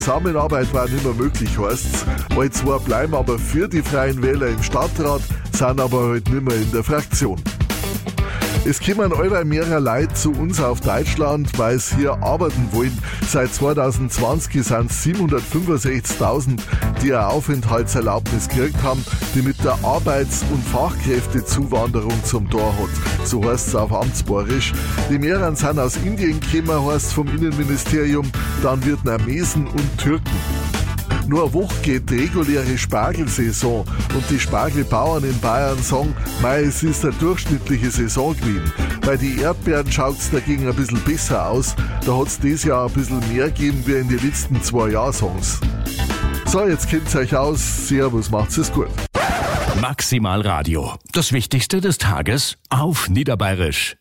Zusammenarbeit war nicht mehr möglich, heisst's. Alle zwei bleiben aber für die Freien Wähler im Stadtrat, sind aber halt nicht mehr in der Fraktion. Es kommen allweil mehrere Leute zu uns auf Deutschland, weil sie hier arbeiten wollen. Seit 2020 sind es 765.000, die eine Aufenthaltserlaubnis gekriegt haben, die mit der Arbeits- und Fachkräftezuwanderung zum Tor hat. So heißt es auf Amtsborisch. Die mehreren sind aus Indien gekommen, heißt es vom Innenministerium, dann Vietnamesen und Türken. Nur eine Woche geht die reguläre Spargelsaison und die Spargelbauern in Bayern sagen, es ist eine durchschnittliche Saison gewesen. Bei den Erdbeeren schaut es dagegen ein bisschen besser aus. Da hat es dieses Jahr ein bisschen mehr gegeben wie in den letzten 2 Jahren, sagen sie. So, jetzt kennt's euch aus. Servus, macht's es gut. Maximal Radio. Das Wichtigste des Tages auf Niederbayerisch.